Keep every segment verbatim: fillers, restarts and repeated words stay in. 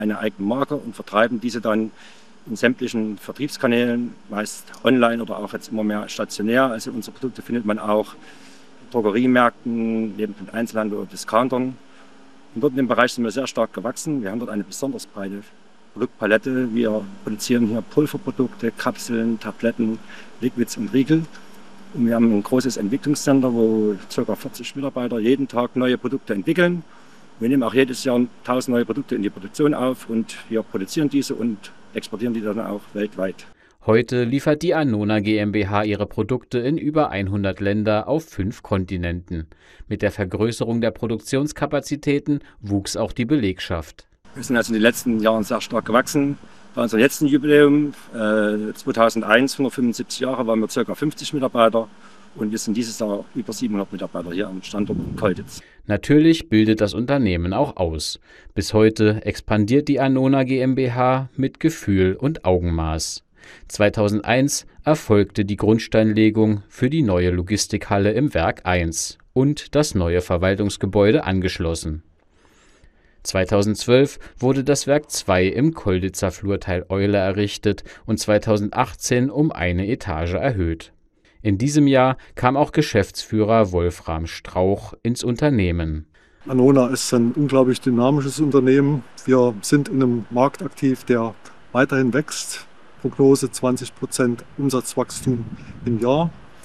eine eigene Marke und vertreiben diese dann in sämtlichen Vertriebskanälen, meist online oder auch jetzt immer mehr stationär. Also unsere Produkte findet man auch in Drogeriemärkten, neben den Einzelhandel oder Discountern. Und dort in dem Bereich sind wir sehr stark gewachsen. Wir haben dort eine besonders breite Produktpalette. Wir produzieren hier Pulverprodukte, Kapseln, Tabletten, Liquids und Riegel. Und wir haben ein großes Entwicklungscenter, wo ca. vierzig Mitarbeiter jeden Tag neue Produkte entwickeln. Wir nehmen auch jedes Jahr tausend neue Produkte in die Produktion auf und wir produzieren diese und exportieren die dann auch weltweit. Heute liefert die Annona GmbH ihre Produkte in über hundert Länder auf fünf Kontinenten. Mit der Vergrößerung der Produktionskapazitäten wuchs auch die Belegschaft. Wir sind also in den letzten Jahren sehr stark gewachsen. Bei unserem letzten Jubiläum äh, zweitausendeins, hundertfünfundsiebzig Jahre, waren wir ca. fünfzig Mitarbeiter und wir sind dieses Jahr über siebenhundert Mitarbeiter hier am Standort in Kolditz. Natürlich bildet das Unternehmen auch aus. Bis heute expandiert die Annona GmbH mit Gefühl und Augenmaß. zweitausendeins erfolgte die Grundsteinlegung für die neue Logistikhalle im Werk eins und das neue Verwaltungsgebäude angeschlossen. zweitausendzwölf wurde das Werk zwei im Kolditzer Flurteil Eule errichtet und zweitausendachtzehn um eine Etage erhöht. In diesem Jahr kam auch Geschäftsführer Wolfram Strauch ins Unternehmen. Annona ist ein unglaublich dynamisches Unternehmen. Wir sind in einem Markt aktiv, der weiterhin wächst. Prognose zwanzig Prozent Umsatzwachstum im Jahr.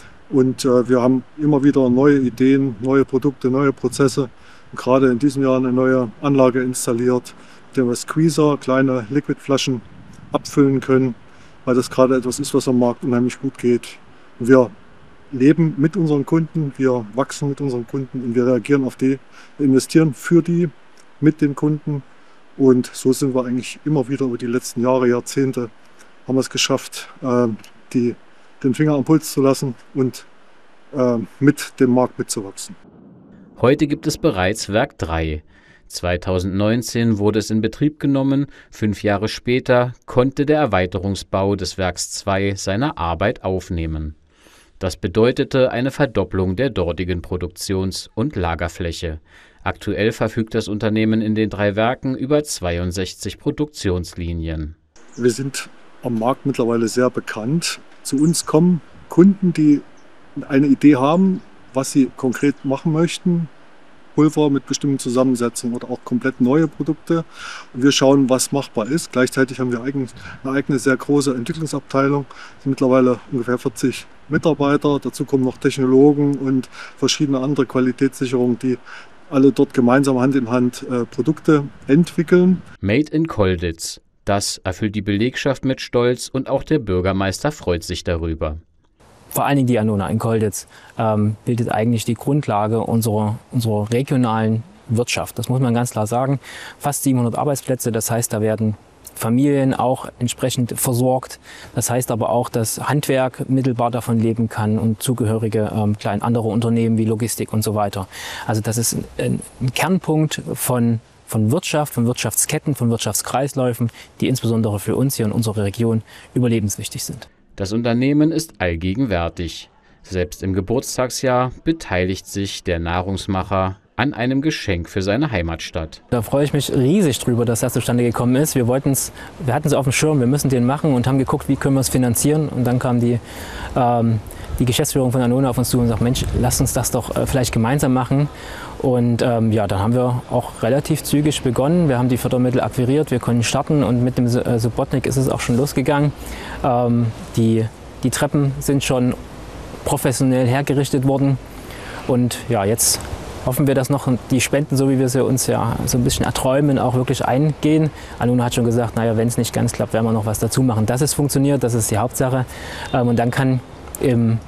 Und äh, wir haben immer wieder neue Ideen, neue Produkte, neue Prozesse. Und gerade in diesem Jahr eine neue Anlage installiert, mit der wir Squeezer, kleine Liquidflaschen abfüllen können, weil das gerade etwas ist, was am Markt unheimlich gut geht. Und wir leben mit unseren Kunden, wir wachsen mit unseren Kunden und wir reagieren auf die, wir investieren für die, mit den Kunden. Und so sind wir eigentlich immer wieder über die letzten Jahre, Jahrzehnte, haben wir es geschafft, äh, die, den Finger am Puls zu lassen und äh, mit dem Markt mitzuwachsen. Heute gibt es bereits Werk drei. zweitausendneunzehn wurde es in Betrieb genommen, fünf Jahre später konnte der Erweiterungsbau des Werks zwei seine Arbeit aufnehmen. Das bedeutete eine Verdopplung der dortigen Produktions- und Lagerfläche. Aktuell verfügt das Unternehmen in den drei Werken über zweiundsechzig Produktionslinien. Wir sind am Markt mittlerweile sehr bekannt. Zu uns kommen Kunden, die eine Idee haben, was sie konkret machen möchten. Pulver mit bestimmten Zusammensetzungen oder auch komplett neue Produkte. Und wir schauen, was machbar ist. Gleichzeitig haben wir eine eigene sehr große Entwicklungsabteilung. Es sind mittlerweile ungefähr vierzig Mitarbeiter. Dazu kommen noch Technologen und verschiedene andere Qualitätssicherungen, die alle dort gemeinsam Hand in Hand äh, Produkte entwickeln. Made in Kolditz. Das erfüllt die Belegschaft mit Stolz und auch der Bürgermeister freut sich darüber. Vor allen Dingen die Annona in Kolditz ähm, bildet eigentlich die Grundlage unserer, unserer regionalen Wirtschaft. Das muss man ganz klar sagen. Fast siebenhundert Arbeitsplätze, das heißt, da werden Familien auch entsprechend versorgt. Das heißt aber auch, dass Handwerk mittelbar davon leben kann und zugehörige ähm, kleine andere Unternehmen wie Logistik und so weiter. Also das ist ein, ein Kernpunkt von, von Wirtschaft, von Wirtschaftsketten, von Wirtschaftskreisläufen, die insbesondere für uns hier in unserer Region überlebenswichtig sind. Das Unternehmen ist allgegenwärtig. Selbst im Geburtstagsjahr beteiligt sich der Nahrungsmacher an einem Geschenk für seine Heimatstadt. Da freue ich mich riesig drüber, dass das zustande gekommen ist. Wir wollten's, wir hatten es auf dem Schirm, wir müssen den machen und haben geguckt, wie können wir es finanzieren. Und dann kam die, ähm, die Geschäftsführung von Annona auf uns zu und sagt, Mensch, lasst uns das doch äh, vielleicht gemeinsam machen. Und ähm, ja, dann haben wir auch relativ zügig begonnen. Wir haben die Fördermittel akquiriert, wir konnten starten und mit dem äh, Subotnik ist es auch schon losgegangen. Ähm, die, die Treppen sind schon professionell hergerichtet worden. Und ja, jetzt hoffen wir, dass noch die Spenden, so wie wir sie uns ja so ein bisschen erträumen, auch wirklich eingehen. Annona hat schon gesagt, naja, wenn es nicht ganz klappt, werden wir noch was dazu machen. Dass es funktioniert, das ist die Hauptsache. Ähm, und dann kann im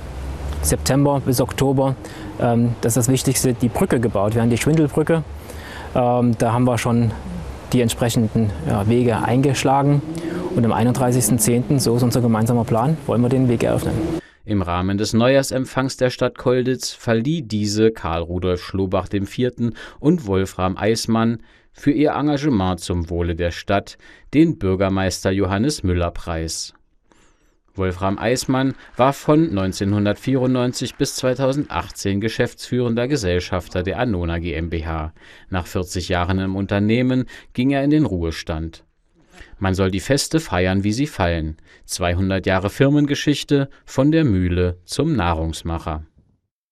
September bis Oktober, ähm, das ist das Wichtigste, die Brücke gebaut werden, die Schwindelbrücke. Ähm, da haben wir schon die entsprechenden ja, Wege eingeschlagen. Und am einunddreißigsten zehnten, so ist unser gemeinsamer Plan, wollen wir den Weg eröffnen. Im Rahmen des Neujahrsempfangs der Stadt Kolditz verlieh diese Karl Rudolf Schlobach der Vierte und Wolfram Eismann für ihr Engagement zum Wohle der Stadt den Bürgermeister Johannes Müller Preis. Wolfram Eismann war von neunzehnhundertvierundneunzig bis zweitausendachtzehn geschäftsführender Gesellschafter der Annona GmbH. Nach vierzig Jahren im Unternehmen ging er in den Ruhestand. Man soll die Feste feiern, wie sie fallen. zweihundert Jahre Firmengeschichte, von der Mühle zum Nahrungsmacher.